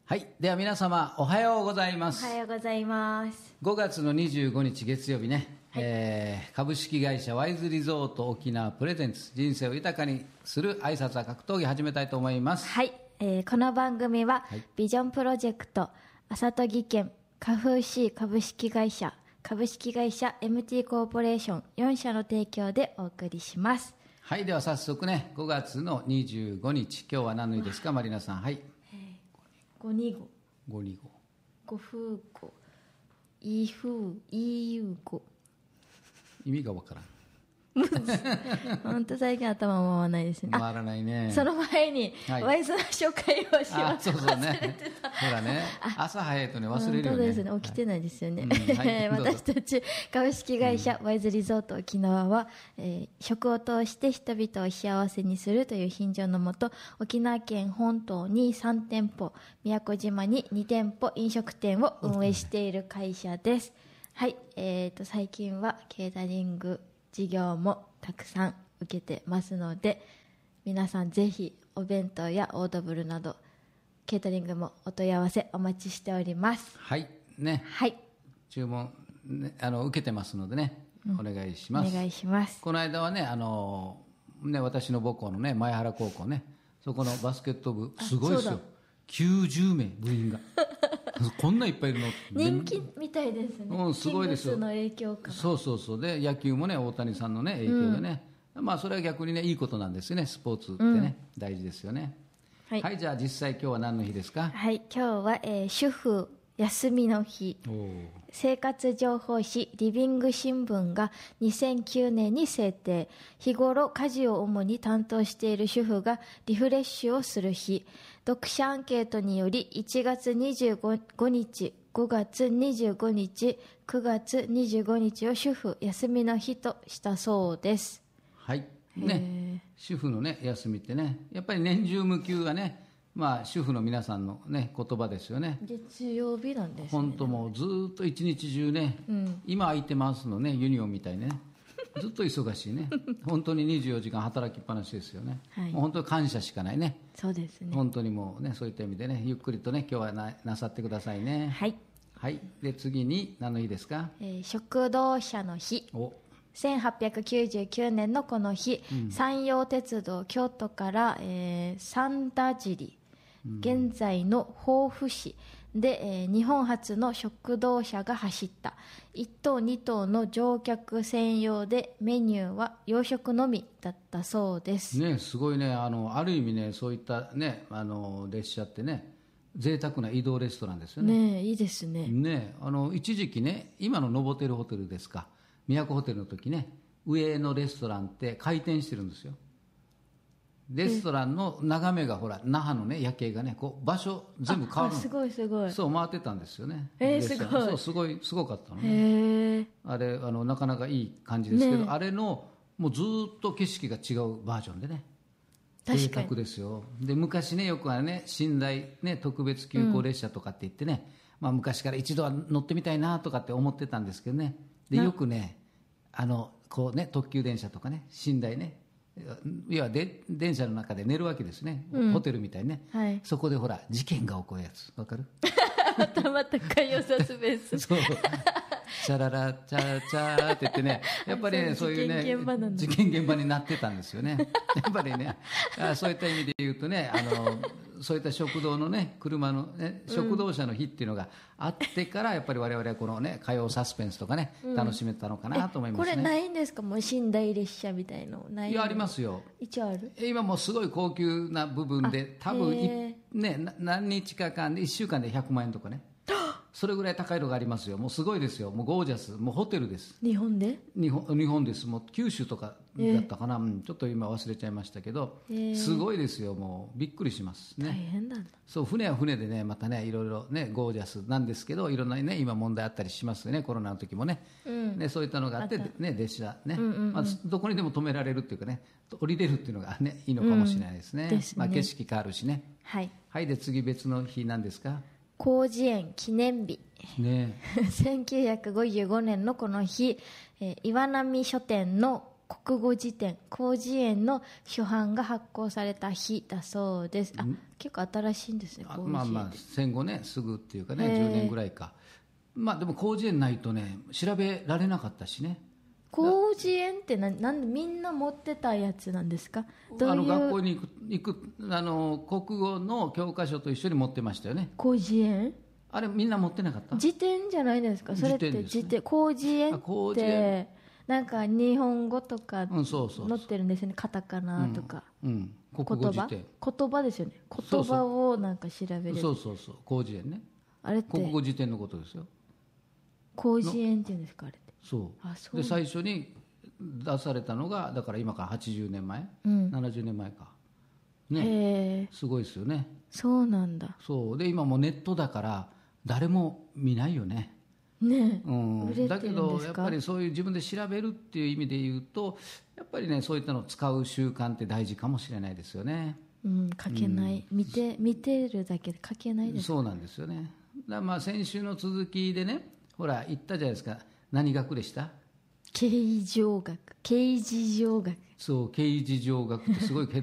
はい。では皆様、おはようございます。 おはようございます。 5月の25日月曜日ね、株式会社ワイズリゾート沖縄プレゼンツ人生を豊かにする挨拶は格闘技始めたいと思います。 はい。この番組は、ビジョンプロジェクト、朝戸技研、カフーシー株式会社、株式会社 MT コーポレーション4社の提供でお送りします。 はい。では早速ね、5月の25日、今日は何の日ですか、マリナさん。はい。 五二五、 五二五、 五風五、い風、いゆ五。 意味がわからん。 本当最近頭回らないですね。 回らないね。 その前に、ワイズの紹介をします。 そうそうね。ほらね、朝早いとね、忘れるよね。 本当ですね、起きてないですよね。私たち株式会社ワイズリゾート沖縄は、食を通して人々を幸せにするという信条のもと、沖縄県本島に3店舗、宮古島に2店舗飲食店を運営している会社です。はい、最近はケータリング事業もたくさん受けてますので、皆さんぜひお弁当やオードブルなどケータリングもお問い合わせお待ちしております。 はいね。 はい。 注文、ね、受けてますのでね、お願いします。 お願いします。 この間はね、私の母校のね、前原高校ね、そこのバスケット部すごいですよ。90名部員が。こんないっぱいいるの。 人気みたいですね。 すごいですよ。 キングスの影響かな。 そうで、野球もね、大谷さんのね、影響でね、まあそれは逆にね、いいことなんですよね。スポーツってね、大事ですよね。はい、じゃあ実際今日は何の日ですか？ はい、今日は、主婦休みの日。生活情報誌リビング新聞が2009年に制定。日頃家事を主に担当している主婦がリフレッシュをする日。読者アンケートにより1月25日、5月25日、9月25日を主婦休みの日としたそうです。 はい。ね、主婦のね、休みってね、やっぱり年中無休がね、まあ主婦の皆さんのね、言葉ですよね。 月曜日なんですね。 本当もうずっと一日中ね、今空いてますのね、ユニオンみたいにね。ずっと忙しいね。本当に24時間働きっぱなしですよね。はい、もう本当に感謝しかないね。 そうですね。 本当にもうね、そういった意味でね、ゆっくりとね、今日は なさってくださいね。 はい。 はい。で、次に何の日ですか？ 食堂車の日。1899年のこの日、山陽鉄道京都から、三田尻、現在の防府市で、日本初の食堂車が走った。1等2等の乗客専用でメニューは洋食のみだったそうです。 ね、すごいね、ある意味ね、そういったね、列車ってね、贅沢な移動レストランですよね。 ね、いいですね。 ね、一時期ね、今のノボテルホテルですか、都ホテルの時ね、上のレストランって回転してるんですよ。レストランの眺めがほら、那覇のね、夜景がね、こう、場所全部変わるの。 すごいすごい。 そう、回ってたんですよね。 すごい。 そう、すごかったのね。あれ、なかなかいい感じですけど、あれの、もうずっと景色が違うバージョンでね。贅沢ですよ。で、昔ね、よくはね、寝台ね、特別急行列車とかって言ってね、まあ昔から一度は乗ってみたいなとかって思ってたんですけどね。で、よくね、こうね、特急電車とかね、寝台ね、要は電車の中で寝るわけですね、ホテルみたいにね、はい、そこでほら事件が起こるやつわかる？ 頭高いよさスペースそうチャララチャチャーって言ってね、やっぱりね、そういうね事件現場になってたんですよね。やっぱりね、そういった意味で言うとね、そういった食堂のね、車のね、食堂車の日っていうのがあってから、やっぱり我々はこのね、火曜サスペンスとかね、楽しめたのかなと思いますね。 これないんですか？もう寝台列車みたいのない？ いや、ありますよ。 一応ある？ 今もうすごい高級な部分で、多分ね、何日か間で1週間で100万円とかね。それぐらい高いのがありますよ。もうすごいですよ。もうゴージャス。もうホテルです。 日本で？ 日本です。もう九州とかだったかな。ちょっと今忘れちゃいましたけど、すごいですよ。もうびっくりしますね。 大変だな。 そう、船は船でね、またね、いろいろね、ゴージャスなんですけど、いろんなね、今問題あったりしますよね。コロナの時もね。ね、そういったのがあって、ね、列車ね、まあ、どこにでも止められるっていうかね、降りれるっていうのがね、いいのかもしれないですね。まあ、景色変わるしね。 はい。 はい、で次別の日なんですか？ 広辞苑記念日、 ね、 1955年のこの日、岩波書店の国語辞典広辞苑の初版が発行された日だそうです。結構新しいんですね。 まあまあ戦後ねすぐっていうかね10年ぐらいか。まあでも広辞苑ないとね調べられなかったしね。 広辞苑ってなんでみんな持ってたやつなんですか？どういう学校に行く国語の教科書と一緒に持ってましたよね。 広辞苑あれみんな持ってなかった？ 辞典じゃないですか？それって辞典、広辞苑ってなんか日本語とか載ってるんですよね。カタカナとか、 国語辞典言葉ですよね。言葉をなんか調べる。 そう広辞苑ね。あれって国語辞典のことですよ。 広辞苑っていうんですか？あれってそうで最初に出されたのがだから今から80年前、70年前かね。すごいですよね。 そうなんだ。 そうで今もネットだから誰も見ないよね。 ね、 だけどやっぱりそういう自分で調べるっていう意味で言うとやっぱりねそういったのを使う習慣って大事かもしれないですよね。 書けない、見てるだけで書けないです。 そうなんですよね。だまあ先週の続きでねほら言ったじゃないですか。何学でした？ 形状学。そう形事情学ってすごい